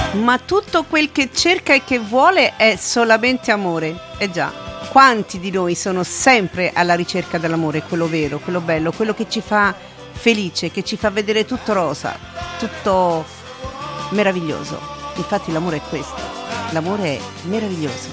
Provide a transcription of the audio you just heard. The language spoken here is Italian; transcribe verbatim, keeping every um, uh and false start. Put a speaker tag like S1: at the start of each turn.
S1: Ma tutto quel che cerca e che vuole è solamente amore. Eh già, quanti di noi sono sempre alla ricerca dell'amore, quello vero, quello bello, quello che ci fa felice, che ci fa vedere tutto rosa, tutto meraviglioso. Infatti l'amore è questo, l'amore è meraviglioso.